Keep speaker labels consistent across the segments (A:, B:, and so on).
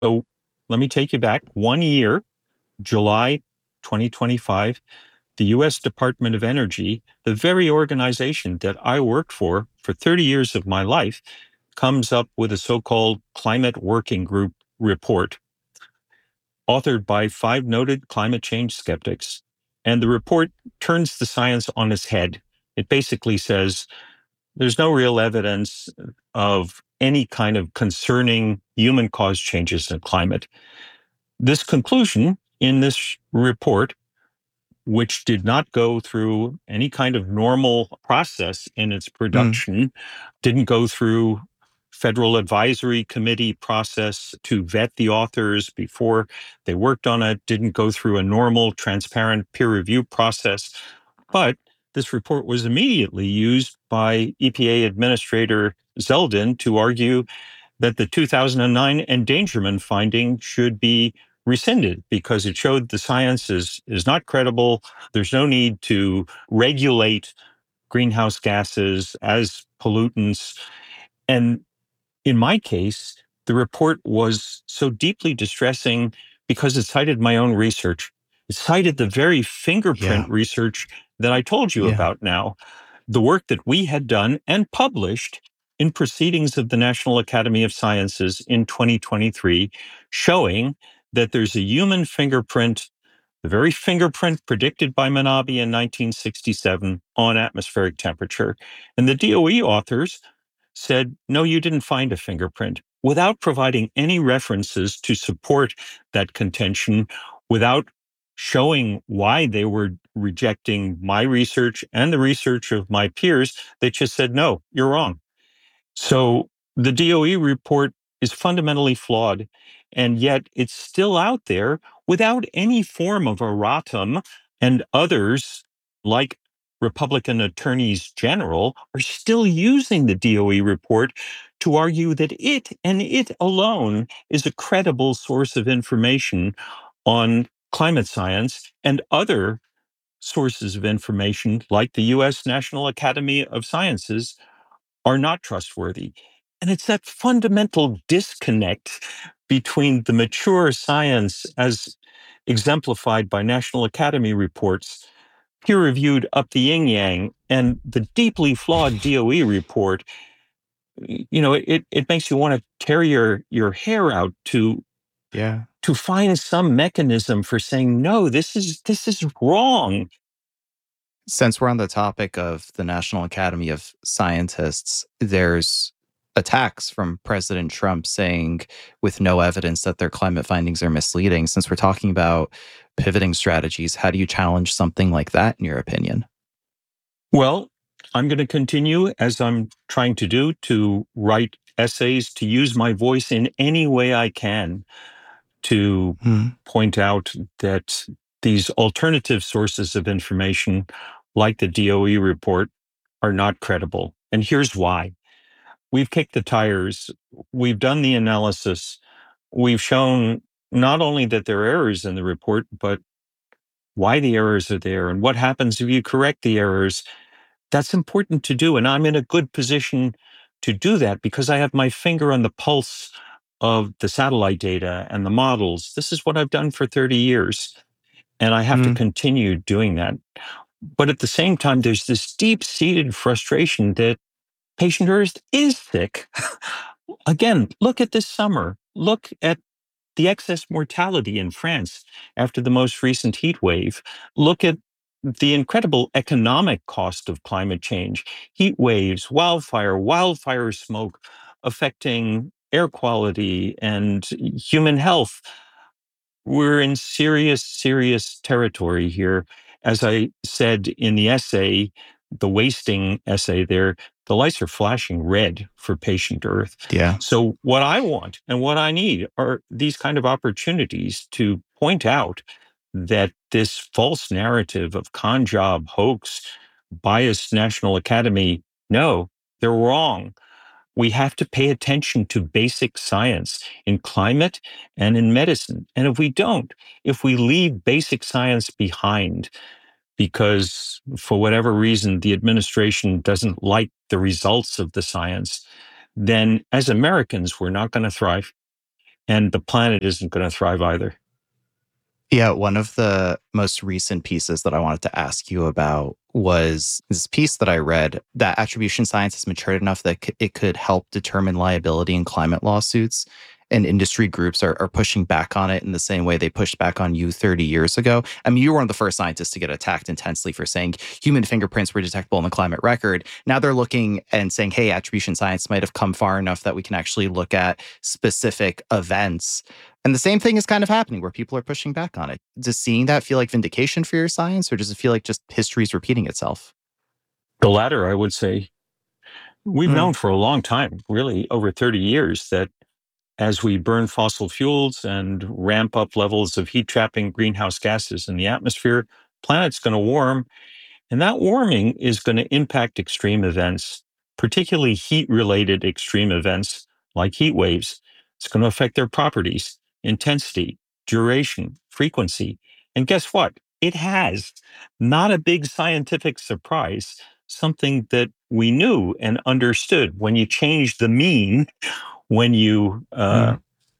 A: So let me take you back 1 year, July 2025. The US Department of Energy, the very organization that I worked for 30 years of my life, comes up with a so-called Climate Working Group report, authored by 5 noted climate change skeptics. And the report turns the science on its head. It basically says there's no real evidence of any kind of concerning human-caused changes in climate. This conclusion in this report, which did not go through any kind of normal process in its
B: Mm,
A: production, didn't go through federal advisory committee process to vet the authors before they worked on it, didn't go through a normal, transparent peer review process. But this report was immediately used by EPA Administrator Zeldin to argue that the 2009 endangerment finding should be rescinded because it showed the science is not credible. There's no need to regulate greenhouse gases as pollutants. And in my case, the report was so deeply distressing because it cited my own research. It cited the very
B: yeah,
A: fingerprint research that I told you
B: yeah,
A: about now, the work that we had done and published in Proceedings of the National Academy of Sciences in 2023, showing that there's a human fingerprint, the very fingerprint predicted by Manabe in 1967 on atmospheric temperature. And the DOE authors said, no, you didn't find a fingerprint, without providing any references to support that contention, without showing why they were rejecting my research and the research of my peers. They just said, no, you're wrong. So the DOE report is fundamentally flawed, and yet it's still out there without any form of erratum, and others, like Republican attorneys general, are still using the DOE report to argue that it and it alone is a credible source of information on climate science, and other sources of information, like the US National Academy of Sciences, are not trustworthy. And it's that fundamental disconnect between the mature science as exemplified by National Academy reports, peer reviewed up the yin yang, and the deeply flawed DOE report. It makes you want to tear your hair out
B: yeah.
A: to find some mechanism for saying, no, this is wrong.
B: Since we're on the topic of the National Academy of Scientists, there's attacks from President Trump saying, with no evidence, that their climate findings are misleading. Since we're talking about pivoting strategies, how do you challenge something like that, in your opinion?
A: Well, I'm going to continue, as I'm trying to do, to write essays, to use my voice in any way I can to
B: Mm,
A: point out that these alternative sources of information, like the DOE report, are not credible. And here's why. We've kicked the tires, we've done the analysis, we've shown not only that there are errors in the report, but why the errors are there and what happens if you correct the errors. That's important to do. And I'm in a good position to do that because I have my finger on the pulse of the satellite data and the models. This is what I've done for 30 years. And I have to
B: mm,
A: continue doing that. But at the same time, there's this deep seated frustration that patient Earth is sick. Again, look at this summer. Look at the excess mortality in France after the most recent heat wave. Look at the incredible economic cost of climate change, heat waves, wildfire smoke affecting air quality and human health. We're in serious, serious territory here. As I said in the essay, the wasting essay there, the lights are flashing red for patient Earth.
B: yeah.
A: So, what I want and what I need are these kind of opportunities to point out that this false narrative of con job hoax, biased National Academy, no, they're wrong. We have to pay attention to basic science in climate and in medicine. And if we don't, if we leave basic science behind because for whatever reason the administration doesn't like the results of the science, then as Americans, we're not going to thrive. and the planet isn't going to thrive either.
B: Yeah, one of the most recent pieces that I wanted to ask you about was this piece that I read that attribution science has matured enough that it could help determine liability in climate lawsuits. And industry groups are pushing back on it in the same way they pushed back on you 30 years ago. I mean, you were one of the first scientists to get attacked intensely for saying human fingerprints were detectable in the climate record. Now they're looking and saying, hey, attribution science might have come far enough that we can actually look at specific events. And the same thing is kind of happening where people are pushing back on it. Does seeing that feel like vindication for your science, or does it feel like just history's repeating itself?
A: The latter, I would say. We've
B: Mm,
A: known for a long time, really over 30 years, that as we burn fossil fuels and ramp up levels of heat trapping greenhouse gases in the atmosphere, planet's going to warm. And that warming is going to impact extreme events, particularly heat related extreme events like heat waves. It's going to affect their properties, intensity, duration, frequency. And guess what? It has. Not a big scientific surprise, something that we knew and understood. When you change the mean, when you
B: mm.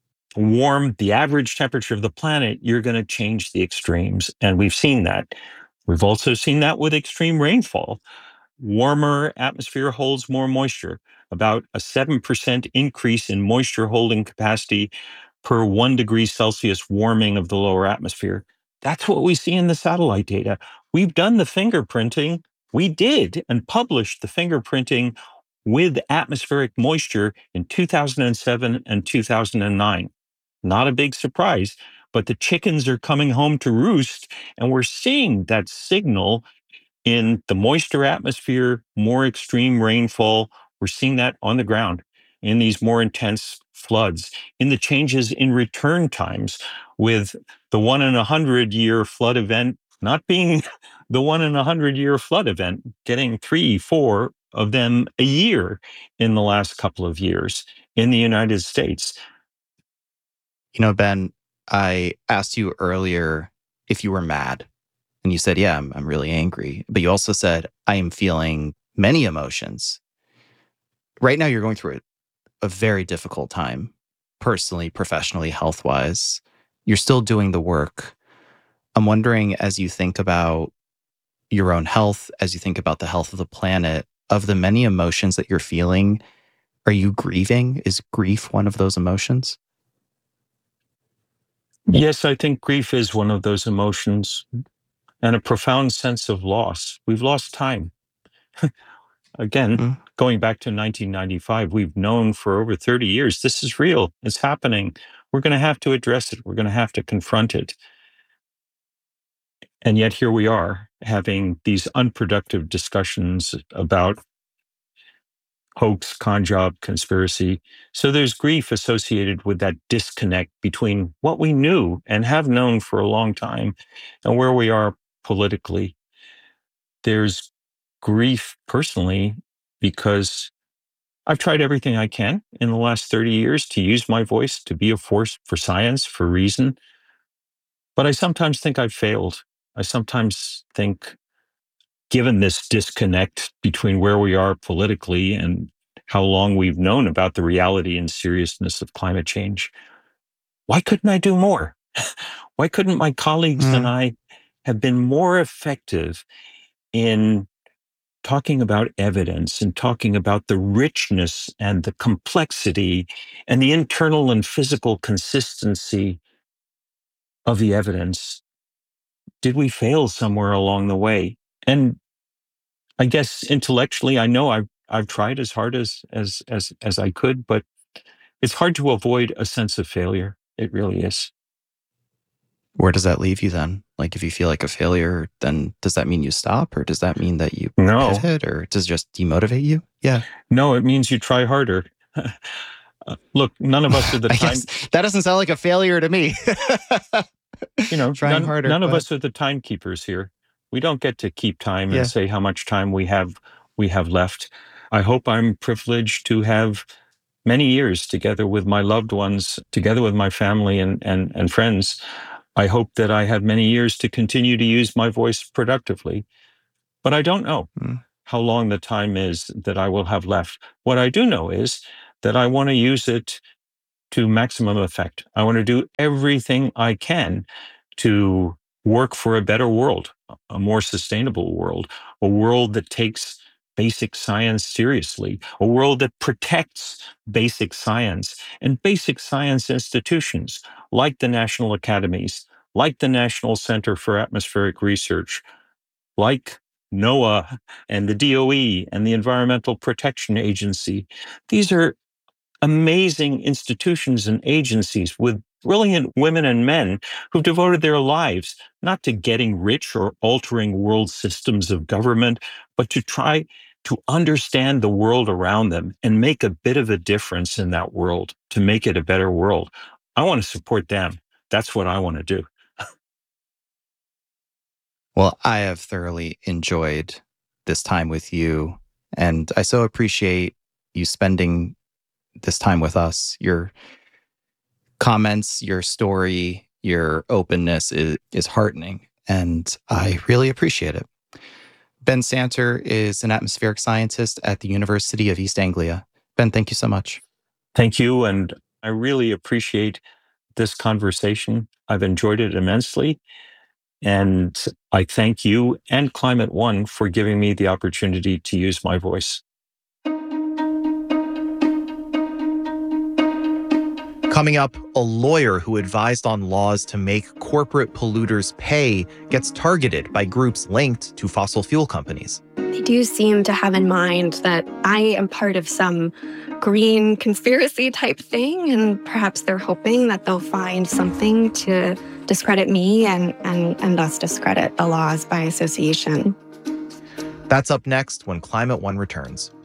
A: warm the average temperature of the planet, you're going to change the extremes. And we've seen that. We've also seen that with extreme rainfall. Warmer atmosphere holds more moisture, about a 7% increase in moisture holding capacity per 1 degree Celsius warming of the lower atmosphere. That's what we see in the satellite data. We've done the fingerprinting. We did and published the fingerprinting with atmospheric moisture in 2007 and 2009. Not a big surprise, but the chickens are coming home to roost, and we're seeing that signal in the moisture atmosphere, more extreme rainfall. We're seeing that on the ground in these more intense floods, in the changes in return times, with the 1 in 100 year flood event not being the 1 in 100 year flood event, getting three, four of them a year in the last couple of years in the United States.
B: You know, Ben, I asked you earlier if you were mad, and you said, yeah, I'm really angry. But you also said, I am feeling many emotions. Right now, you're going through a very difficult time, personally, professionally, health wise. You're still doing the work. I'm wondering, as you think about your own health, as you think about the health of the planet, of the many emotions that you're feeling, are you grieving? Is grief one of those emotions?
A: Yes, I think grief is one of those emotions and a profound sense of loss. We've lost time. Again,
B: Mm.
A: going back to 1995, we've known for over 30 years this is real, it's happening. We're going to have to address it, we're going to have to confront it. And yet here we are having these unproductive discussions about hoax, con job, conspiracy. So there's grief associated with that disconnect between what we knew and have known for a long time and where we are politically. There's grief personally because I've tried everything I can in the last 30 years to use my voice to be a force for science, for reason. But I sometimes think I've failed. I sometimes think, given this disconnect between where we are politically and how long we've known about the reality and seriousness of climate change, why couldn't I do more? Why couldn't my colleagues and
B: Mm.
A: I have been more effective in talking about evidence and talking about the richness and the complexity and the internal and physical consistency of the evidence? Did we fail somewhere along the way? And I guess intellectually, I know I've tried as hard as I could, but it's hard to avoid a sense of failure. It really is.
B: Where does that leave you then? Like, if you feel like a failure, then does that mean you stop, or does that mean that you
A: No,
B: pivot, or does it just demotivate you? Yeah.
A: no, it means you try harder. Look, none of us are the
B: I guess
A: time.
B: that doesn't sound like a failure to me. Trying
A: None
B: harder,
A: none of
B: but
A: us are the timekeepers here. We don't get to keep time and
B: yeah.
A: say how much time we have left. I hope I'm privileged to have many years together with my loved ones, together with my family and friends. I hope that I have many years to continue to use my voice productively, but I don't know
B: Mm.
A: how long the time is that I will have left. What I do know is that I want to use it to maximum effect. I want to do everything I can to work for a better world, a more sustainable world, a world that takes basic science seriously, a world that protects basic science and basic science institutions like the national academies, like the National Center for Atmospheric Research, like NOAA and the DOE and the Environmental Protection Agency. These are amazing institutions and agencies with brilliant women and men who've devoted their lives not to getting rich or altering world systems of government, but to try to understand the world around them and make a bit of a difference in that world to make it a better world. I want to support them. That's what I want to do.
B: Well, I have thoroughly enjoyed this time with you, and I so appreciate you spending this time with us. Your comments, your story, your openness is heartening, and I really appreciate it. Ben Santer is an atmospheric scientist at the University of East Anglia. Ben, thank you so much.
A: Thank you. And I really appreciate this conversation. I've enjoyed it immensely. And I thank you and Climate One for giving me the opportunity to use my voice.
C: Coming up, a lawyer who advised on laws to make corporate polluters pay gets targeted by groups linked to fossil fuel companies.
D: They do seem to have in mind that I am part of some green conspiracy type thing, and perhaps they're hoping that they'll find something to discredit me and thus discredit the laws by association.
C: That's up next when Climate One returns.